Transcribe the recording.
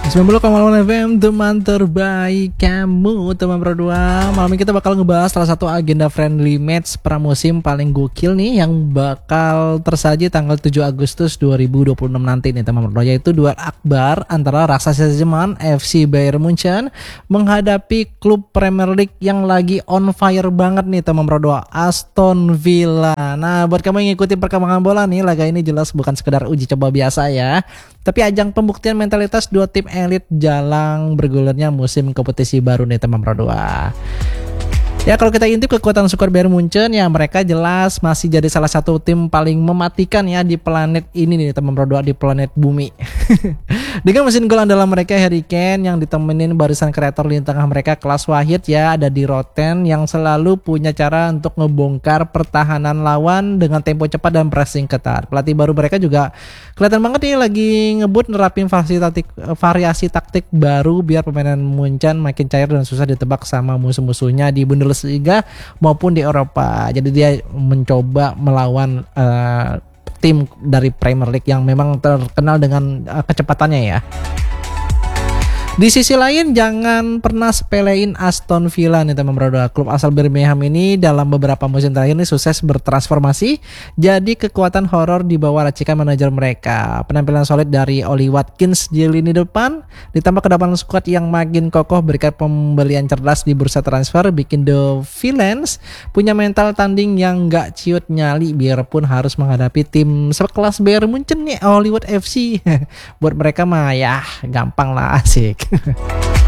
90,8 FM, teman terbaik kamu, teman berdua. Malam ini kita bakal ngebahas salah satu agenda friendly match pramusim paling gokil nih, yang bakal tersaji tanggal 7 Agustus 2026 nanti nih teman berdua, yaitu duel akbar antara raksasa Jerman FC Bayern Munchen menghadapi klub Premier League yang lagi on fire banget nih teman berdua, Aston Villa. Nah, buat kamu yang ngikutin perkembangan bola nih, laga ini jelas bukan sekedar uji coba biasa ya, tapi ajang pembuktian mentalitas dua tim elit jalang bergulirnya musim kompetisi baru nih teman berdua. Ya, kalau kita intip kekuatan skuad Bayern Munchen, ya mereka jelas masih jadi salah satu tim paling mematikan ya di planet ini nih teman berdua, di planet bumi. Dengan mesin gol andalan mereka Harry Kane yang ditemenin barisan kreator lini tengah mereka kelas Wahid ya, ada di Roten yang selalu punya cara untuk ngebongkar pertahanan lawan dengan tempo cepat dan pressing ketat. Pelatih baru mereka juga kelihatan banget nih lagi ngebut nerapin variasi taktik baru biar permainan Munchen makin cair dan susah ditebak sama musuh-musuhnya di Bundesliga maupun di Eropa. Jadi dia mencoba melawan tim dari Premier League yang memang terkenal dengan kecepatannya ya. Di sisi lain, jangan pernah sepelein Aston Villa nih teman berdua. Klub asal Birmingham ini dalam beberapa musim terakhir ini sukses bertransformasi jadi kekuatan horor di bawah racikan manajer mereka. Penampilan solid dari Oli Watkins di lini depan ditambah kedatangan skuad yang makin kokoh berkat pembelian cerdas di bursa transfer bikin The Villains punya mental tanding yang gak ciut nyali biarpun harus menghadapi tim sekelas Bayern Munchen nih, Hollywood FC. Buat mereka mah ya gampang lah, asik.